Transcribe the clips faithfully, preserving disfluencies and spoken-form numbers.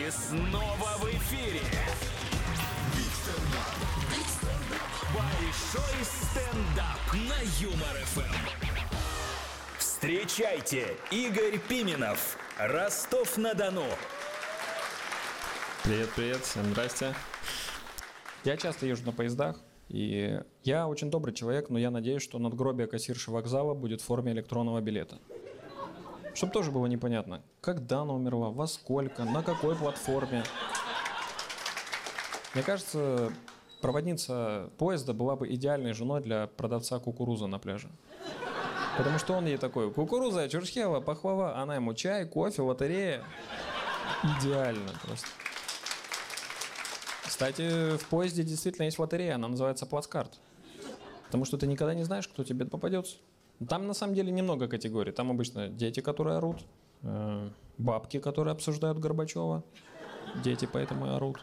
И снова в эфире большой стендап на Юмор эф эм. Встречайте, Игорь Пименов, Ростов-на-Дону. Привет, привет, всем здрасте. Я часто езжу на поездах, и я очень добрый человек, но я надеюсь, что надгробие кассирши вокзала будет в форме электронного билета. Чтобы тоже было непонятно, когда она умерла, во сколько, на какой платформе. Мне кажется, проводница поезда была бы идеальной женой для продавца кукурузы на пляже. Потому что он ей такой: кукуруза, чурчхела, пахлава, она ему чай, кофе, лотерея. Идеально просто. Кстати, в поезде действительно есть лотерея, она называется плацкарт. Потому что ты никогда не знаешь, кто тебе попадется. Там на самом деле немного категорий. Там обычно дети, которые орут, э, бабки, которые обсуждают Горбачева, дети поэтому и орут,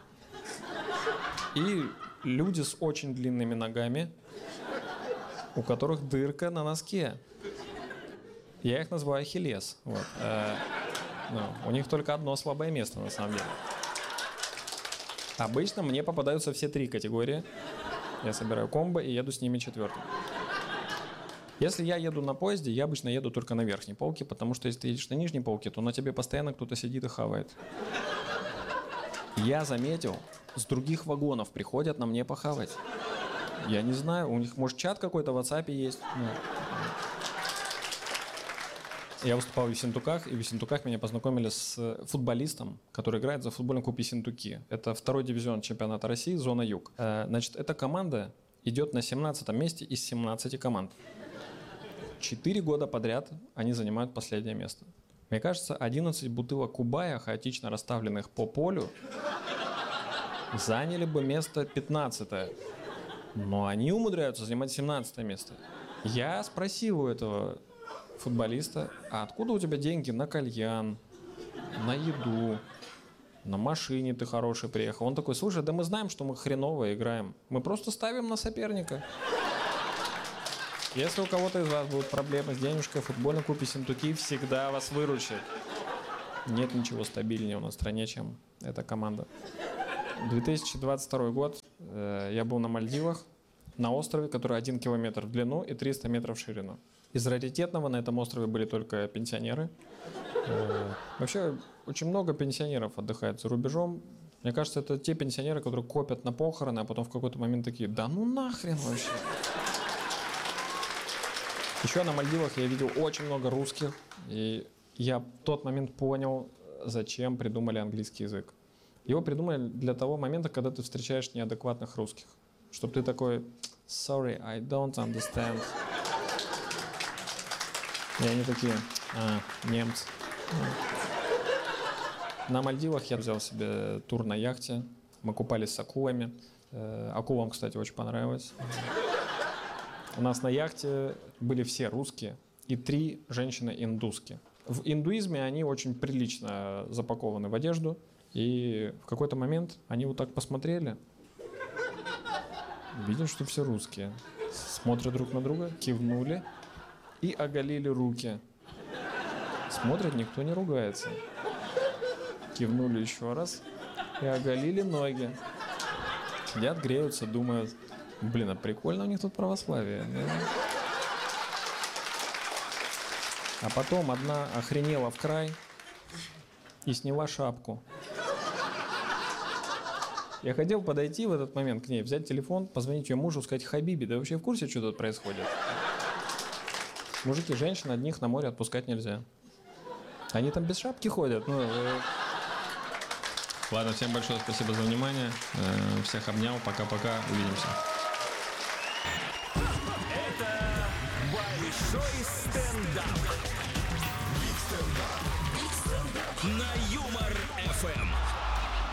и люди с очень длинными ногами, у которых дырка на носке. Я их называю Ахиллес. Вот. Э, ну, у них только одно слабое место на самом деле. Обычно мне попадаются все три категории. Я собираю комбо и еду с ними четвертым. Если я еду на поезде, я обычно еду только на верхней полке, потому что если ты едешь на нижней полке, то на тебе постоянно кто-то сидит и хавает. Я заметил, с других вагонов приходят на мне похавать. Я не знаю, у них, может, чат какой-то в WhatsApp есть. Ну. Я выступал в Ессентуках, и в Ессентуках меня познакомили с футболистом, который играет за футбольный клуб Ессентуки. Это второй дивизион чемпионата России, зона Юг. Значит, эта команда идет на семнадцатом месте из семнадцати команд. Четыре года подряд они занимают последнее место. Мне кажется, одиннадцать бутылок Кубая, хаотично расставленных по полю, заняли бы место пятнадцатое. Но они умудряются занимать семнадцатое место. Я спросил у этого футболиста: а откуда у тебя деньги на кальян, на еду, на машине ты хороший приехал? Он такой: слушай, да мы знаем, что мы хреново играем. Мы просто ставим на соперника. Если у кого-то из вас будут проблемы с денежкой, футбольный клуб Ессентуки всегда вас выручит. Нет ничего стабильнее у нас в стране, чем эта команда. две тысячи двадцать второй год. Э, я был на Мальдивах, на острове, который один километр в длину и триста метров в ширину. Из раритетного на этом острове были только пенсионеры. Э, вообще, очень много пенсионеров отдыхает за рубежом. Мне кажется, это те пенсионеры, которые копят на похороны, а потом в какой-то момент такие: да ну нахрен вообще. Еще на Мальдивах я видел очень много русских, и я в тот момент понял, зачем придумали английский язык. Его придумали для того момента, когда ты встречаешь неадекватных русских. Чтобы ты такой: sorry, I don't understand. И они такие: а, немцы. На Мальдивах я взял себе тур на яхте. Мы купались с акулами. Акулам, кстати, очень понравилось. У нас на яхте были все русские и три женщины-индуски. В индуизме они очень прилично запакованы в одежду. И в какой-то момент они вот так посмотрели. Видят, что все русские. Смотрят друг на друга, кивнули и оголили руки. Смотрят, никто не ругается. Кивнули еще раз и оголили ноги. Сидят, греются, думают: блин, а прикольно у них тут православие. Да? А потом одна охренела в край и сняла шапку. Я хотел подойти в этот момент к ней, взять телефон, позвонить ее мужу, сказать: Хабиби, да вообще в курсе, что тут происходит? Мужики, женщин одних на море отпускать нельзя. Они там без шапки ходят. Ну, э... Ладно, всем большое спасибо за внимание. Э, всех обнял. Пока-пока. Увидимся. Это большой стендап. Биг стендап. На Юмор эф эм.